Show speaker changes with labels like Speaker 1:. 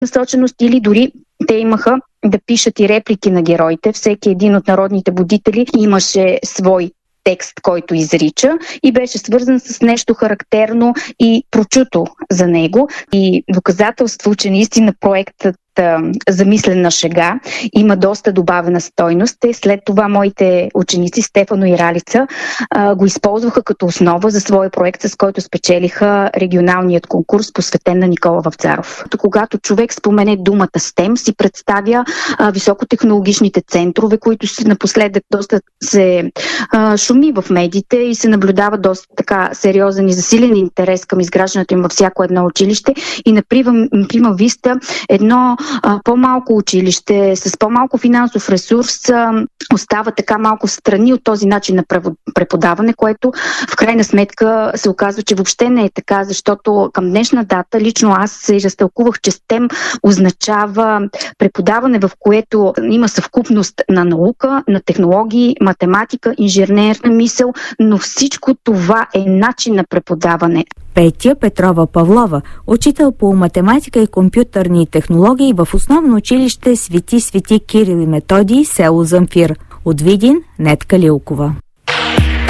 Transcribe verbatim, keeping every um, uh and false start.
Speaker 1: насоченост, или дори те имаха да пишат и реплики на героите. Всеки един от народните будители имаше свой текст, който изрича и беше свързан с нещо характерно и прочуто за него. И доказателство, че наистина проектът замислена шега има доста добавена стойност. Те след това моите ученици Стефано и Ралица а, го използваха като основа за своя проект, с който спечелиха регионалният конкурс, посветен на Никола Вапцаров. Когато човек спомене думата STEM, си представя а, високотехнологичните центрове, които си напоследък доста се а, шуми в медиите и се наблюдава доста така сериозен и засилен интерес към изграждането им във всяко едно училище. И на Прима Виста едно а, по-малко училище с по-малко финансов ресурс а, остава така малко страни от този начин на преподаване, което в крайна сметка се оказва, че въобще не е така, защото към днешна дата лично аз се разтълкувах, че STEM означава преподаване, в което има съвкупност на наука, на технологии, математика, инженерна мисъл, но всичко това е начин на преподаване.
Speaker 2: Петя Петрова Павлова, учител по математика и компютърни технологии в основно училище Свети Свети Кирил и Методий, село Замфир. От Видин, Нетка Лилкова.